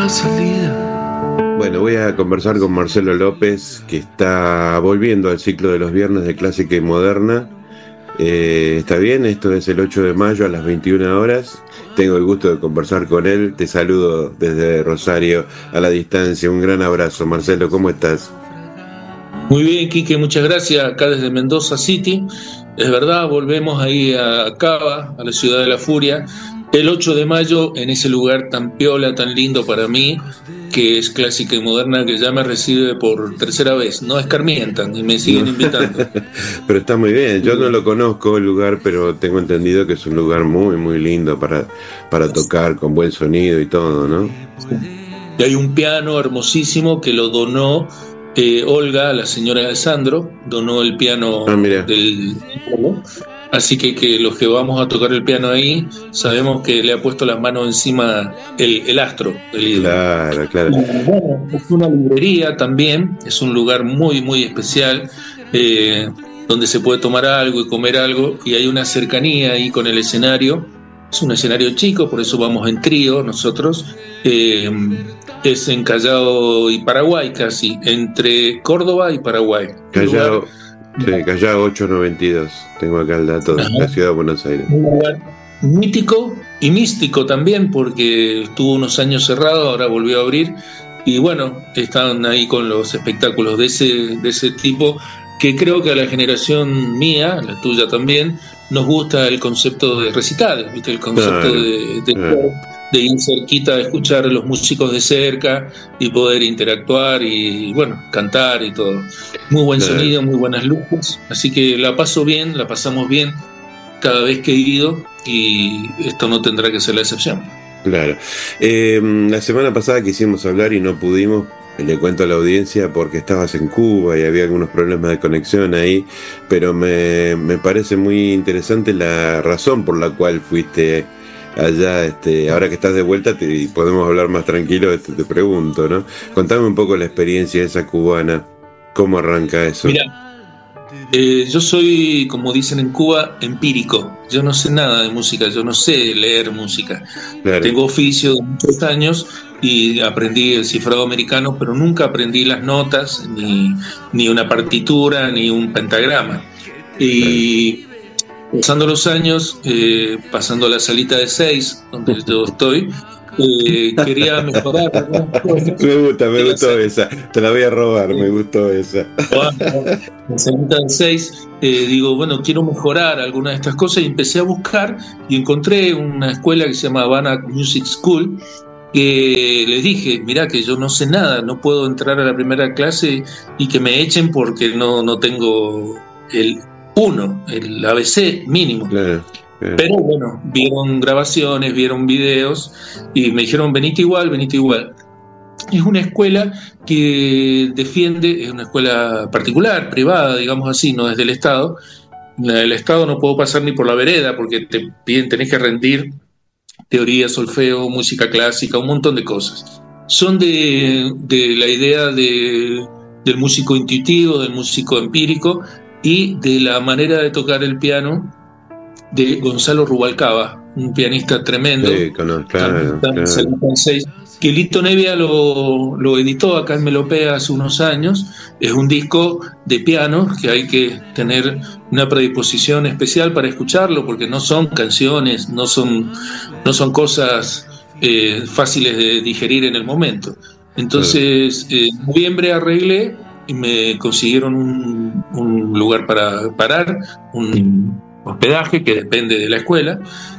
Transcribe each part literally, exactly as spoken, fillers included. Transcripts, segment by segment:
la salida. Bueno, voy a conversar con Marcelo López, que está volviendo al ciclo de los viernes de Clásica y Moderna. Eh, ¿Está bien? Esto es el ocho de mayo a las veintiuna horas. Tengo el gusto de conversar con él. Te saludo desde Rosario a la distancia. Un gran abrazo. Marcelo, ¿cómo estás? Muy bien, Quique, muchas gracias. Acá desde Mendoza City. Es verdad, volvemos ahí a Cava, a la ciudad de la furia, el ocho de mayo, en ese lugar tan piola, tan lindo para mí, que es Clásica y Moderna, que ya me recibe por tercera vez. No escarmientan y me siguen invitando. Pero está muy bien. Yo no lo conozco el lugar, pero tengo entendido que es un lugar muy, muy lindo para, para tocar, con buen sonido y todo, ¿no? Y hay un piano hermosísimo que lo donó eh, Olga, la señora de Sandro, donó el piano ah, mira. del... Así que, que los que vamos a tocar el piano ahí, sabemos que le ha puesto las manos encima el, el astro del ídolo. Claro, claro. Bueno, es una librería también, es un lugar muy, muy especial, eh, donde se puede tomar algo y comer algo, y hay una cercanía ahí con el escenario. Es un escenario chico, por eso vamos en trío nosotros. Eh, es en Callao y Paraguay casi, entre Córdoba y Paraguay. Callao. Sí, Callao ocho noventa y dos, tengo acá el dato de la ciudad de Buenos Aires. Un lugar mítico y místico también, porque estuvo unos años cerrado, ahora volvió a abrir, y bueno, están ahí con los espectáculos de ese, de ese tipo, que creo que a la generación mía, la tuya también, nos gusta el concepto de recital, ¿viste? El concepto claro, de, de, claro. de ir cerquita, de escuchar a los músicos de cerca y poder interactuar y, bueno, cantar y todo. Muy buen claro. sonido, muy buenas luces, así que la paso bien, la pasamos bien cada vez que he ido y esto no tendrá que ser la excepción. Claro. Eh, la semana pasada quisimos hablar y no pudimos. Le cuento a la audiencia porque estabas en Cuba y había algunos problemas de conexión ahí, pero me, me parece muy interesante la razón por la cual fuiste allá. Este, ahora que estás de vuelta te, podemos hablar más tranquilo, te, te pregunto, ¿no? Contame un poco la experiencia esa cubana, ¿cómo arranca eso? Mira, eh, yo soy, como dicen en Cuba, empírico. Yo no sé nada de música, yo no sé leer música. Claro. Tengo oficio de muchos años y aprendí el cifrado americano, pero nunca aprendí las notas, ni, ni una partitura, ni un pentagrama. Y pasando los años, eh, pasando la salita de seis, donde yo estoy, eh, quería mejorar. Me gusta, me gustó esa. Te la voy a robar, me gustó esa. La salita de seis, eh, digo, bueno, quiero mejorar algunas de estas cosas y empecé a buscar y encontré una escuela que se llama Havana Music School, que les dije, mirá que yo no sé nada, no puedo entrar a la primera clase y que me echen porque no, no tengo el uno, el A B C mínimo. Claro, claro. Pero bueno, vieron grabaciones, vieron videos y me dijeron, venite igual, venite igual. Es una escuela que defiende, es una escuela particular, privada, digamos así, no es del Estado. El Estado no puedo pasar ni por la vereda porque te piden, tenés que rendir teoría, solfeo, música clásica, un montón de cosas. Son de, de la idea de, del músico intuitivo, del músico empírico y de la manera de tocar el piano de Gonzalo Rubalcaba, un pianista tremendo. Sí, claro, claro. Que Lito Nevia lo, lo editó acá en Melopea hace unos años. Es un disco de piano que hay que tener una predisposición especial para escucharlo, porque no son canciones, no son, no son cosas eh, fáciles de digerir en el momento. Entonces, eh, en noviembre arreglé y me consiguieron un, un lugar para parar, un hospedaje que depende de la escuela,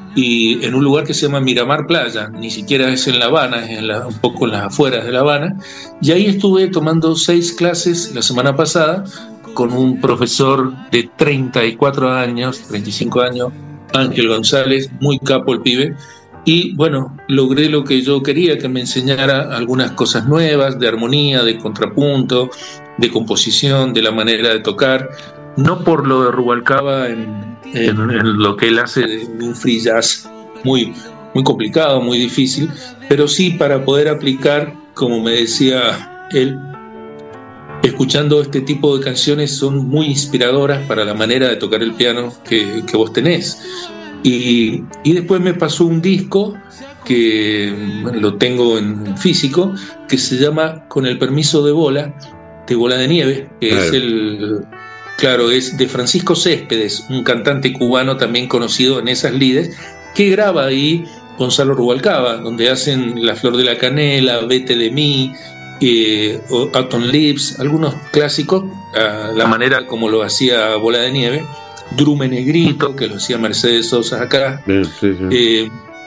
y en un lugar que se llama Miramar Playa, ni siquiera es en La Habana, es en la, un poco en las afueras de La Habana, y ahí estuve tomando seis clases la semana pasada con un profesor de treinta y cuatro años, treinta y cinco años, Ángel González, muy capo el pibe, y bueno, logré lo que yo quería, que me enseñara algunas cosas nuevas de armonía, de contrapunto, de composición, de la manera de tocar, no por lo de Rubalcaba en En, en lo que él hace de un free jazz muy, muy complicado, muy difícil, pero sí para poder aplicar, como me decía él, escuchando este tipo de canciones son muy inspiradoras para la manera de tocar el piano que, que vos tenés. Y, y después me pasó un disco que bueno, lo tengo en físico, que se llama Con el permiso de Bola, de Bola de Nieve, que claro. es el... Claro, es de Francisco Céspedes, un cantante cubano también conocido en esas lides, que graba ahí Gonzalo Rubalcaba, donde hacen La Flor de la Canela, Vete de mí, eh, Autumn Leaves, algunos clásicos, a la manera como lo hacía Bola de Nieve, Drume Negrito, que lo hacía Mercedes Sosa acá. Bien, sí, sí. Eh,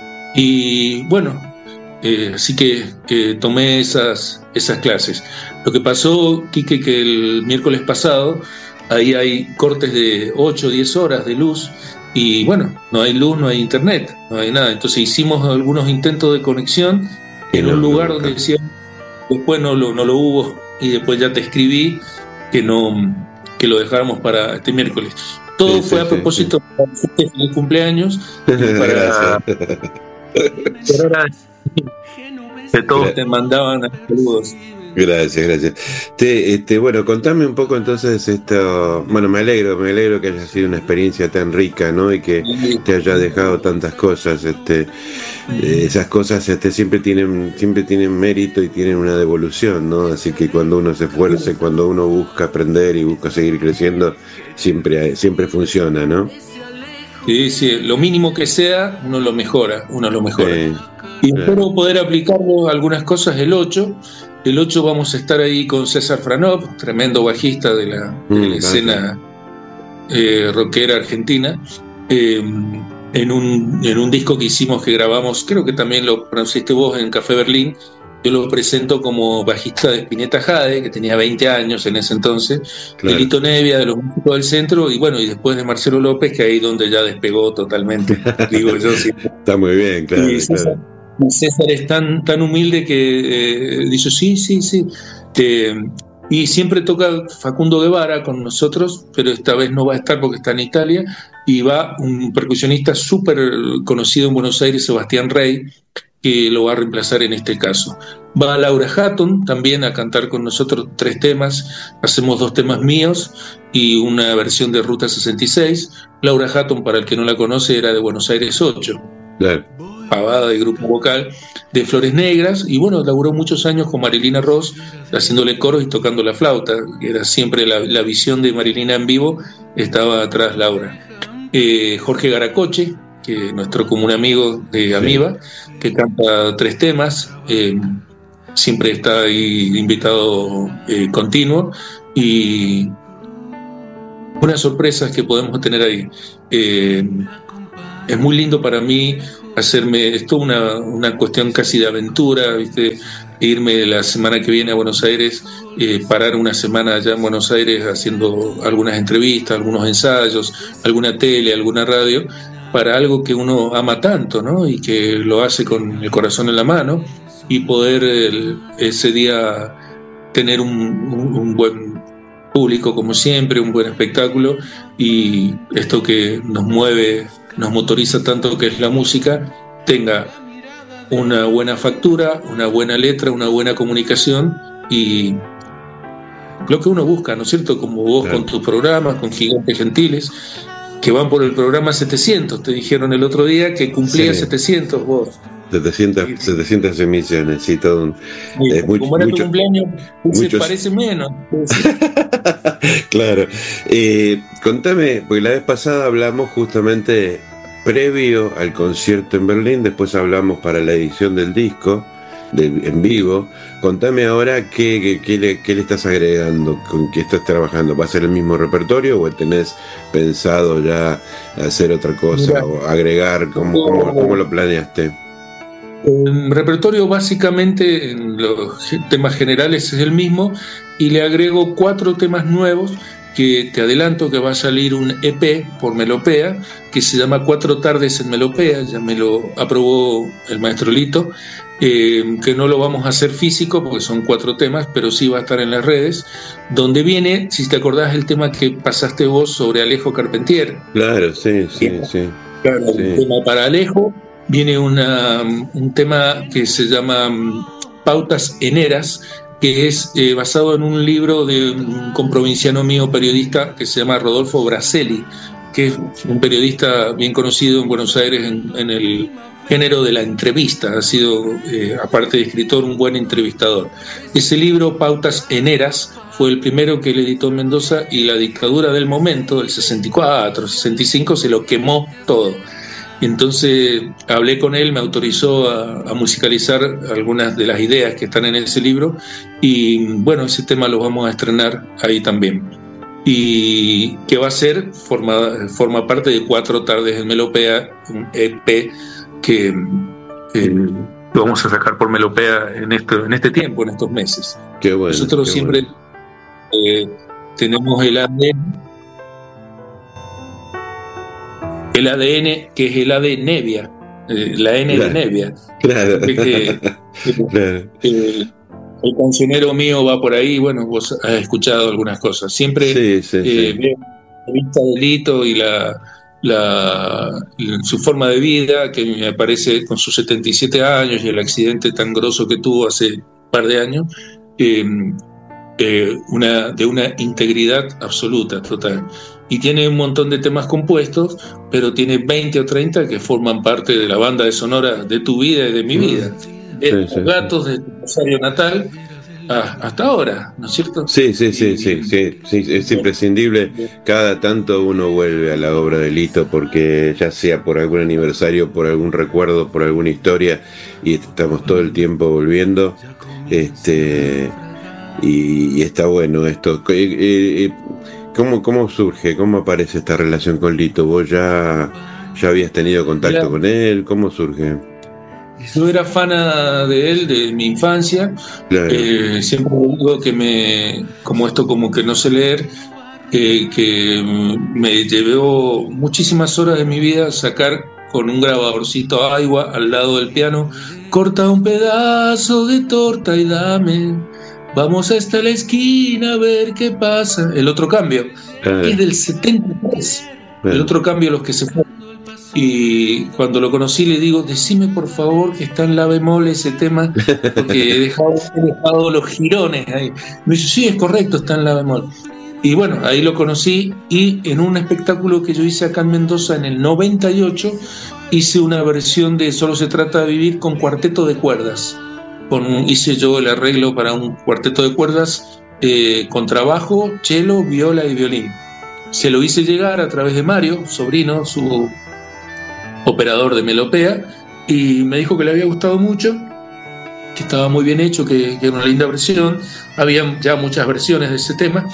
y bueno, eh, así que eh, tomé esas, esas clases. Lo que pasó, Quique, que el miércoles pasado, ahí hay cortes de ocho o diez horas de luz y bueno, no hay luz, no hay internet, no hay nada. Entonces hicimos algunos intentos de conexión en un lugar donde decía, después no lo, no lo hubo y después ya te escribí que no que lo dejáramos para este miércoles. Todo sí, fue sí, a propósito sí, sí. del cumpleaños para, para que todos te mandaban saludos. Gracias, gracias. Te, este, bueno, contame un poco entonces esto. Bueno, me alegro, me alegro que haya sido una experiencia tan rica, ¿no? Y que te haya dejado tantas cosas. Este, eh, esas cosas, este, siempre tienen, siempre tienen mérito y tienen una devolución, ¿no? Así que cuando uno se esfuerce, cuando uno busca aprender y busca seguir creciendo, siempre, siempre funciona, ¿no? Sí, sí. Lo mínimo que sea, uno lo mejora, uno lo mejora. Sí, y claro. Espero poder aplicarlo algunas cosas el ocho. El ocho vamos a estar ahí con César Franov, tremendo bajista de la, de la mm, escena eh, rockera argentina, eh, en, un, en un disco que hicimos, que grabamos, creo que también lo conociste vos en Café Berlín. Yo lo presento como bajista de Spinetta Jade, que tenía veinte años en ese entonces, claro. de Lito Nevia, de los músicos del centro, y bueno, y después de Marcelo López, que ahí donde ya despegó totalmente, digo yo. Sí. Está muy bien, claro. Y César, claro. César es tan, tan humilde que eh, dice sí, sí, sí. Eh, y siempre toca Facundo Guevara con nosotros, pero esta vez no va a estar porque está en Italia, y va un percusionista súper conocido en Buenos Aires, Sebastián Rey, que lo va a reemplazar en este caso. Va Laura Hatton también a cantar con nosotros tres temas, hacemos dos temas míos y una versión de Ruta sesenta y seis. Laura Hatton, para el que no la conoce, era de Buenos Aires ocho. Claro. Pavada de grupo vocal de Flores Negras, y bueno, laburó muchos años con Marilina Ross haciéndole coros y tocando la flauta. Era siempre la, la visión de Marilina en vivo, estaba atrás Laura. eh, Jorge Garacoche, que nuestro común amigo de Amiba, sí. que canta tres temas, eh, siempre está ahí invitado eh, continuo, y unas sorpresas que podemos tener ahí. eh, es muy lindo para mí hacerme esto una, una cuestión casi de aventura, ¿viste? Irme la semana que viene a Buenos Aires, eh, parar una semana allá en Buenos Aires haciendo algunas entrevistas, algunos ensayos, alguna tele, alguna radio, para algo que uno ama tanto, ¿no? Y que lo hace con el corazón en la mano, y poder el, ese día tener un, un, un buen público como siempre, un buen espectáculo, y esto que nos mueve, nos motoriza tanto, que es la música, tenga una buena factura, una buena letra, una buena comunicación, y lo que uno busca, ¿no es cierto? Como vos, claro. con tus programas, con Gigantes Gentiles, que van por el programa setecientos, te dijeron el otro día que cumplía sí. setecientos vos. setecientas, setecientas emisiones, sí, todo un... Sí, eh, mucho, como era mucho, tu cumpleaños, muchos... se parece menos. Claro. Eh, contame, porque la vez pasada hablamos justamente previo al concierto en Berlín, después hablamos para la edición del disco, de, en vivo. Contame ahora qué, qué, qué, le, qué le estás agregando, con qué estás trabajando. ¿Va a ser el mismo repertorio o tenés pensado ya hacer otra cosa? Mira, o agregar, ¿cómo, cómo, cómo lo planeaste? El repertorio básicamente en los temas generales es el mismo, y le agrego cuatro temas nuevos que te adelanto que va a salir un E P por Melopea, que se llama Cuatro Tardes en Melopea, ya me lo aprobó el maestro Lito, eh, que no lo vamos a hacer físico porque son cuatro temas, pero sí va a estar en las redes, donde viene, si te acordás, el tema que pasaste vos sobre Alejo Carpentier. Claro, sí, sí, sí. Claro, sí. El tema para Alejo. Viene una, un tema que se llama Pautas Eneras, que es eh, basado en un libro de un comprovinciano mío, periodista, que se llama Rodolfo Braselli, que es un periodista bien conocido en Buenos Aires, en, en, el, género de la entrevista, ha sido, eh, aparte de escritor, un buen entrevistador. Ese libro, Pautas en Eras, fue el primero que él editó en Mendoza, y la dictadura del momento, el sesenta y cuatro, sesenta y cinco, se lo quemó todo. Entonces hablé con él, me autorizó a, a musicalizar algunas de las ideas que están en ese libro, y bueno, ese tema lo vamos a estrenar ahí también. Y que va a ser, forma, forma parte de Cuatro Tardes en Melopea, un E P que, que lo vamos a sacar por Melopea en, esto, en este tiempo, en estos meses. Qué bueno, Nosotros qué siempre bueno. eh, tenemos el A D N, el A D N que es el A de Nevia, eh, la N Claro. de Nevia. Claro. Que, que, Claro. que el cancionero mío va por ahí, bueno, vos has escuchado algunas cosas. Siempre Sí, sí, eh, sí. veo la vista de Lito y la, la, su forma de vida, que me parece con sus setenta y siete años y el accidente tan grosso que tuvo hace un par de años, eh, eh, una, de una integridad absoluta, total. Y tiene un montón de temas compuestos, pero tiene veinte o treinta que forman parte de la banda de sonora de tu vida y de mi vida. De Sí, los sí, gatos de tu Rosario natal a, hasta ahora, ¿no es cierto? Sí, sí, sí, Y, sí, sí, sí, es imprescindible. Cada tanto uno vuelve a la obra de Lito, porque ya sea por algún aniversario, por algún recuerdo, por alguna historia, y estamos todo el tiempo volviendo. Este y, y está bueno esto. Eh, eh, ¿Cómo, cómo surge, cómo aparece esta relación con Lito? ¿Vos ya, ya habías tenido contacto Mira, con él? ¿Cómo surge? yo era fana de él de mi infancia. Claro. Eh, siempre digo que me, como esto como que no sé leer, eh, que me llevó muchísimas horas de mi vida sacar con un grabadorcito agua al lado del piano, corta un pedazo de torta y dame, vamos hasta la esquina a ver qué pasa. El otro cambio Claro, es del setenta y tres, el claro. otro cambio, los que se fueron. Y cuando lo conocí le digo, decime por favor que está en la bemol ese tema, porque he dejado, he dejado los jirones ahí. Me dice, sí, es correcto, está en la bemol. Y bueno, ahí lo conocí, y en un espectáculo que yo hice acá en Mendoza en el noventa y ocho, hice una versión de Solo se trata de vivir con cuarteto de cuerdas. Con, hice yo el arreglo para un cuarteto de cuerdas, eh, contrabajo, cello, viola y violín. Se lo hice llegar a través de Mario, sobrino, su operador de Melopea, y me dijo que le había gustado mucho, que estaba muy bien hecho, que, que era una linda versión. Había ya muchas versiones de ese tema,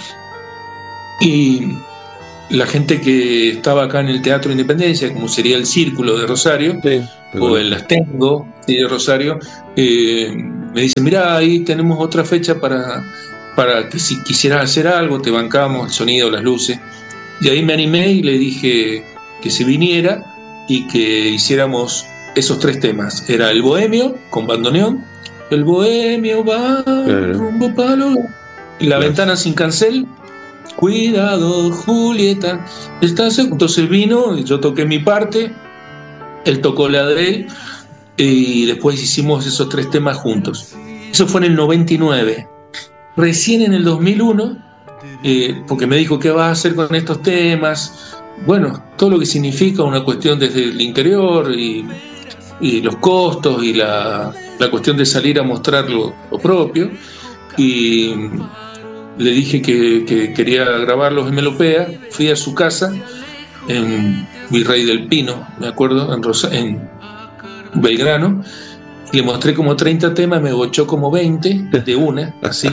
y la gente que estaba acá en el Teatro Independencia, como sería el Círculo de Rosario, Sí, o el Astengo, ¿sí?, de Rosario, eh, me dicen, mirá, ahí tenemos otra fecha para, para que si quisieras hacer algo, te bancamos el sonido, las luces. Y ahí me animé y le dije que se viniera y que hiciéramos esos tres temas. Era el Bohemio con bandoneón, el Bohemio va Claro. rumbo palo, la Claro. Ventana sin cancel, cuidado Julieta, estás. Entonces vino y yo toqué mi parte, él tocó la de él, y después hicimos esos tres temas juntos. Eso fue en el noventa y nueve. Recién en el dos mil uno, eh, porque me dijo, ¿qué vas a hacer con estos temas? Bueno, todo lo que significa una cuestión desde el interior, y, y los costos, y la, la cuestión de salir a mostrar lo, lo propio. Y le dije que, que quería grabarlos en Melopea. Fui a su casa en Virrey del Pino, me acuerdo, en, Rosa, en Belgrano, y le mostré como treinta temas, me bochó como veinte de una, así.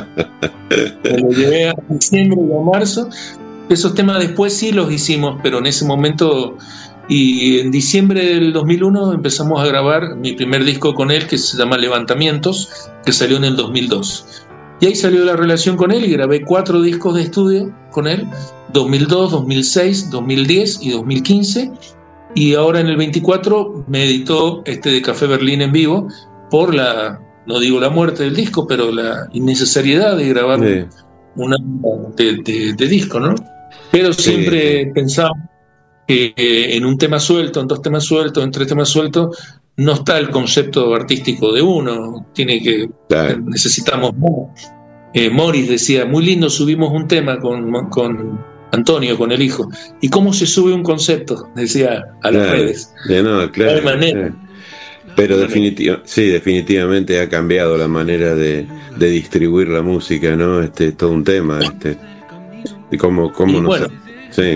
Me lo llevé a diciembre y a marzo. Esos temas después sí los hicimos, pero en ese momento. Y en diciembre del dos mil uno empezamos a grabar mi primer disco con él, que se llama Levantamientos, que salió en el dos mil dos. Y ahí salió la relación con él, y grabé cuatro discos de estudio con él, dos mil dos, dos mil seis, dos mil diez y dos mil quince. Y ahora en el veinticuatro me editó este de Café Berlín en vivo, por la, no digo la muerte del disco, pero la innecesariedad de grabar sí. una de, de, de disco, ¿no? Pero siempre sí. pensaba que en un tema suelto, en dos temas sueltos, en tres temas sueltos, no está el concepto artístico de uno, tiene que, claro. necesitamos más. Eh, Morris decía, muy lindo, subimos un tema con, con Antonio, con el hijo. ¿Y cómo se sube un concepto? Decía a las claro. redes. De no, claro, no hay manera. Claro. Pero definitiva, sí, definitivamente ha cambiado la manera de, de distribuir la música, ¿no? Este es todo un tema, este. Y cómo, cómo Y nos... bueno, Sí.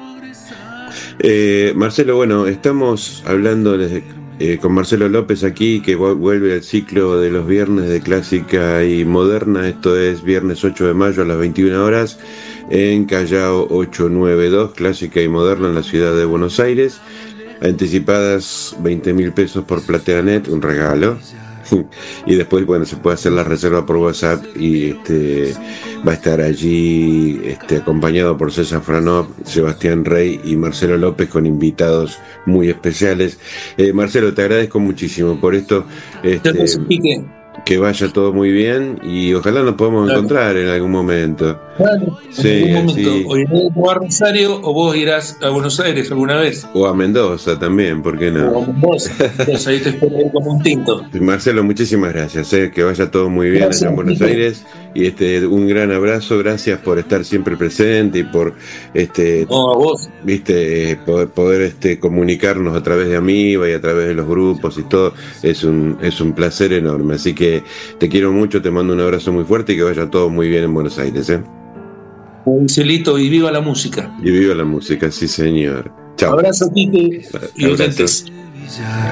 Eh, Marcelo, bueno, estamos hablando de, eh, con Marcelo López aquí, que vuelve al ciclo de los viernes de clásica y moderna. Esto es viernes ocho de mayo a las veintiuna horas en Callao ochocientos noventa y dos, clásica y moderna en la ciudad de Buenos Aires. Anticipadas veinte mil pesos por PlateaNet, un regalo. Y después, bueno, se puede hacer la reserva por WhatsApp y este va a estar allí este, acompañado por César Franov, Sebastián Rey y Marcelo López con invitados muy especiales. Eh, Marcelo, te agradezco muchísimo por esto. Este, que vaya todo muy bien y ojalá nos podamos claro. encontrar en algún momento. Claro, sí, en algún momento. Sí. O iré a Rosario o vos irás a Buenos Aires alguna vez. O a Mendoza también, ¿por qué no? O a Mendoza. Entonces ahí te espero como un tinto. Marcelo, muchísimas gracias. Eh, que vaya todo muy bien gracias, allá en Buenos Aires. Y este un gran abrazo. Gracias por estar siempre presente y por este no, a vos. Viste, poder, poder este, comunicarnos a través de Amiba y a través de los grupos y todo. Es un, es un placer enorme. Así que te quiero mucho, te mando un abrazo muy fuerte y que vaya todo muy bien en Buenos Aires. ¿eh? Un cielito y viva la música. Y viva la música, sí señor. Chao. Abrazo, Quique y oyentes.